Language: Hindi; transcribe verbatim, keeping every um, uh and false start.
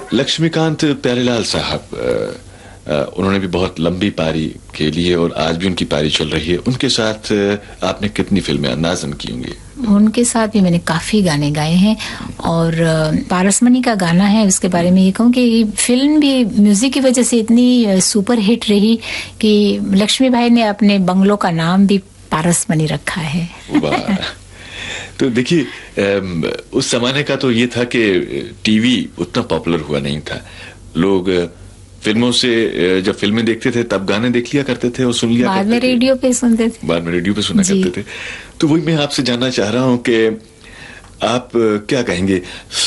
लक्ष्मीकांत प्यारेलाल साहब, उन्होंने भी बहुत लंबी पारी के लिए और आज भी उनकी पारी चल रही है। उनके साथ आपने कितनी फिल्में अंदाजन की होंगी? उनके साथ भी मैंने काफी गाने गाए हैं और पारसमणि का गाना है, उसके बारे में ये कहूँ कि फिल्म भी म्यूजिक की वजह से इतनी सुपर हिट रही कि लक्ष्मी भाई ने अपने बंगलों का नाम भी पारसमणि रखा है। वाह। तो देखिए, उस जमाने का तो ये था कि टीवी उतना पॉपुलर हुआ नहीं था। लोग फिल्मों से जब फिल्में देखते थे तब गाने देख लिया करते थे और सुन लिया बाद में रेडियो पे सुनते थे। बाद में रेडियो पे सुना करते थे। तो वही मैं आपसे जानना चाह रहा हूँ कि आप क्या कहेंगे,